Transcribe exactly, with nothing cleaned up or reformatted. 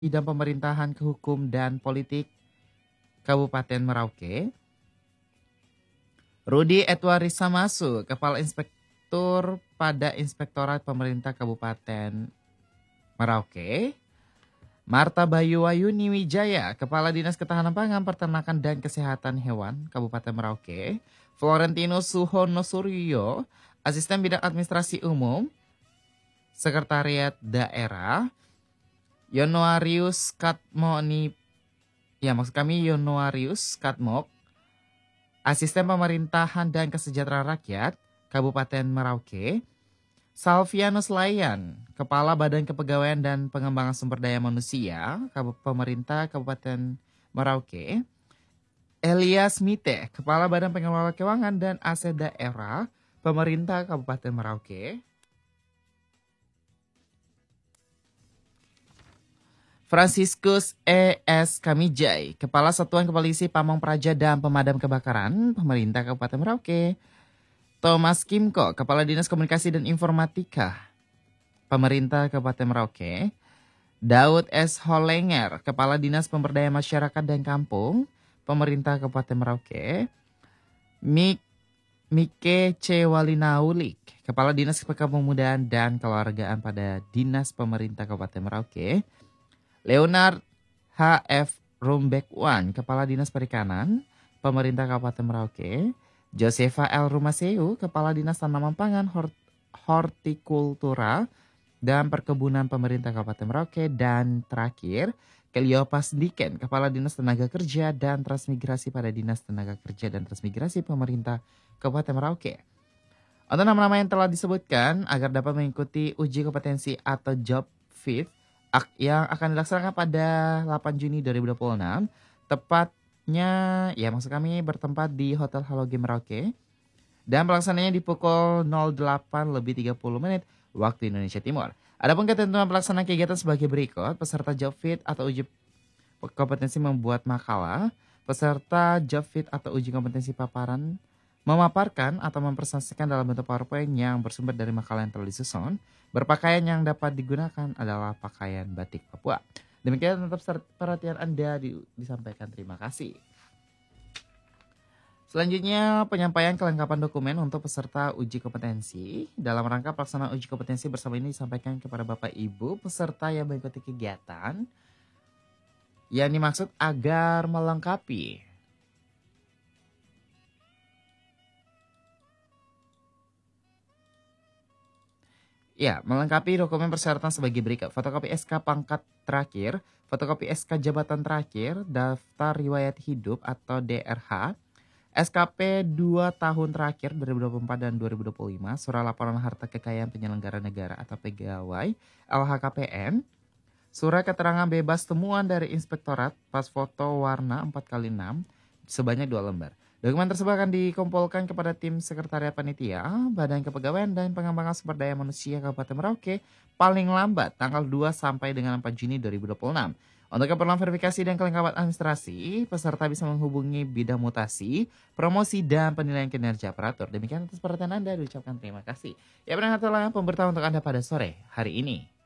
Bidang Pemerintahan, Hukum, dan Politik Kabupaten Merauke. Rudi Edwari Samasu, Kepala Inspektur pada Inspektorat Pemerintah Kabupaten Merauke. Marta Bayu Wayuni Wijaya, Kepala Dinas Ketahanan Pangan, Peternakan, dan Kesehatan Hewan Kabupaten Merauke. Florentino Suhono Suryo, Asisten Bidang Administrasi Umum, Sekretariat Daerah. Yonoarius Katmoni, ya maksud kami Yonoarius Katmok, Asisten Pemerintahan dan Kesejahteraan Rakyat Kabupaten Merauke. Salvianus Layan, Kepala Badan Kepegawaian dan Pengembangan Sumber Daya Manusia Kabupaten Pemerintah Kabupaten Merauke. Elias Mite, Kepala Badan Pengelola Keuangan dan Aset Daerah Pemerintah Kabupaten Merauke. Franciscus E S Kamijai, Kepala Satuan Kepolisi Pamong Praja dan Pemadam Kebakaran Pemerintah Kabupaten Merauke. Thomas Kimko, Kepala Dinas Komunikasi dan Informatika Pemerintah Kabupaten Merauke. Daud S. Holenger, Kepala Dinas Pemberdayaan Masyarakat dan Kampung Pemerintah Kabupaten Merauke. Mik Mike C. Walinaulik, Kepala Dinas Kepemudaan dan Keluargaan pada Dinas Pemerintah Kabupaten Merauke. Leonard H F Rumbekwan, Kepala Dinas Perikanan Pemerintah Kabupaten Merauke. Josefa L. Rumaseu, Kepala Dinas Tanaman Pangan, Hort Hortikultura dan Perkebunan Pemerintah Kabupaten Merauke. Dan terakhir, Keliopas Diken, Kepala Dinas Tenaga Kerja dan Transmigrasi pada Dinas Tenaga Kerja dan Transmigrasi Pemerintah Kabupaten Merauke. Untuk nama-nama yang telah disebutkan agar dapat mengikuti uji kompetensi atau job fit yang akan dilaksanakan pada delapan Juni dua ribu dua puluh enam, tepatnya ya maksud kami bertempat di Hotel Haloge Merauke, dan pelaksananya di pukul nol delapan lebih tiga puluh menit waktu Indonesia Timur. Adapun ketentuan pelaksanaan kegiatan sebagai berikut: peserta job fit atau uji kompetensi membuat makalah, peserta job fit atau uji kompetensi paparan memaparkan atau mempresentasikan dalam bentuk PowerPoint yang bersumber dari makalah yang telah disusun. Berpakaian yang dapat digunakan adalah pakaian batik Papua. Demikian tetap perhatian Anda di, disampaikan. Terima kasih. Selanjutnya penyampaian kelengkapan dokumen untuk peserta uji kompetensi. Dalam rangka pelaksanaan uji kompetensi bersama ini disampaikan kepada Bapak Ibu peserta yang mengikuti kegiatan yang dimaksud agar melengkapi Ya, melengkapi dokumen persyaratan sebagai berikut: fotokopi S K pangkat terakhir, fotokopi S K jabatan terakhir, daftar riwayat hidup atau D R H, S K P dua tahun terakhir dua ribu dua puluh empat dan dua ribu dua puluh lima, surat laporan harta kekayaan penyelenggara negara atau pegawai L H K P N, surat keterangan bebas temuan dari inspektorat, pas foto warna empat kali enam sebanyak dua lembar. Dokumen tersebut akan dikumpulkan kepada tim sekretariat panitia, Badan Kepegawaian dan Pengembangan Sumber Daya Manusia Kabupaten Merauke paling lambat tanggal dua sampai dengan empat Juni dua ribu dua puluh enam. Untuk keperluan verifikasi dan kelengkapan administrasi, peserta bisa menghubungi bidang mutasi, promosi, dan penilaian kinerja operator. Demikian atas perhatian Anda, diucapkan terima kasih. Ya, benar adalah pemberitahuan untuk Anda pada sore hari ini.